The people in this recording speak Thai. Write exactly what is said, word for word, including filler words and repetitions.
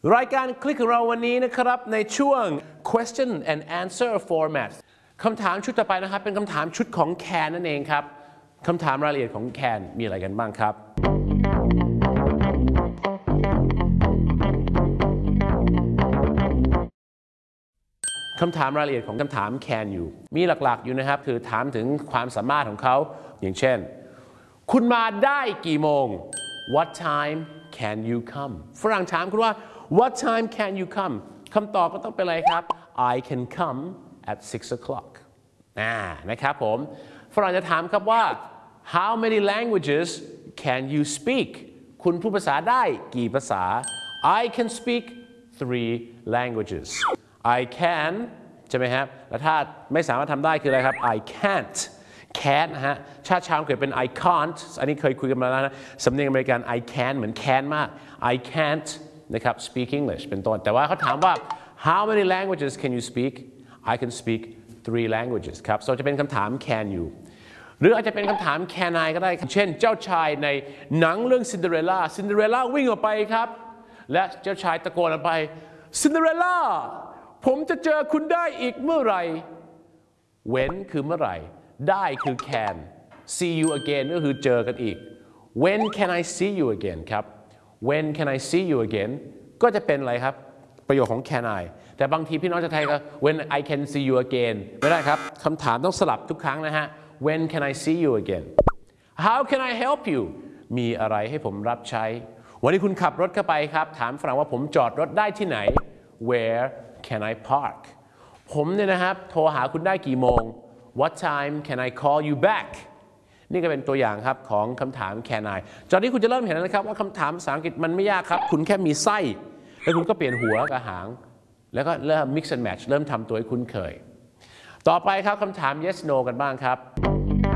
รายการคลิกของเราวันนี้นะครับในช่วง question and answer format คำถามชุดต่อไปนะครับเป็นคำถามชุดของแคนนั่นเองครับคำถามรายละเอียดของแคนมีอะไรกันบ้างครับคำถามรายละเอียดของคำถามแคนอยู่มีหลักๆอยู่นะครับคือถามถึงความสามารถของเขาอย่างเช่นคุณมาได้กี่โมง What time can you come ฝรั่งถามคุณว่า What time can you come คำตอบก็ต้องเป็นอะไรครับ I can come at six o'clock อ่านะครับผมฝรั่งจะถามครับว่า How many languages can you speak คุณพูดภาษาได้กี่ภาษา I can speak three languages I can ใช่ไหมครับแล้วถ้าไม่สามารถทำได้คืออะไรครับ I can't can't นะฮะชาติชามเคยเป็น I can't อันนี้เคยคุยกันมาแล้วนะสำเนียงอเมริกัน I can เหมือน can มาก I can't นะครับ speak English เป็นต้นแต่ว่าเขาถามว่า How many languages can you speak I can speak three languages ครับ so จะเป็นคำถาม can you หรืออาจจะเป็นคำถาม can I ก็ได้เช่นเจ้าชายในหนังเรื่อง Cinderella Cinderella วิ่งออกไปครับและเจ้าชายตะโกนออกไป Cinderella ผมจะเจอคุณได้อีกเมื่อไหร่ when คือเมื่อไหร่ได้คือ can see you again ก็คือเจอกันอีก when can I see you again ครับ when can I see you again ก็จะเป็นอะไรครับประโยคของ can I แต่บางทีพี่น้องชาวไทยก็ when I can see you again ไม่ได้ครับคำถามต้องสลับทุกครั้งนะฮะ when can I see you again how can I help you มีอะไรให้ผมรับใช้วันนี้คุณขับรถเข้าไปครับถามฝรั่งว่าผมจอดรถได้ที่ไหน where can I park ผมเนี่ยนะครับโทรหาคุณได้กี่โมงWhat time can I call you back นี่ก็เป็นตัวอย่างครับของคำถาม can I ตอนนี้คุณจะเริ่มเห็นแล้วนะครับว่าคำถามภาษาอังกฤษมันไม่ยากครับคุณแค่มีไส้แล้วคุณก็เปลี่ยนหัวกับหางแล้วก็เริ่ม mix and match เริ่มทำตัวให้คุ้นเคยต่อไปครับคำถาม yes no กันบ้างครับ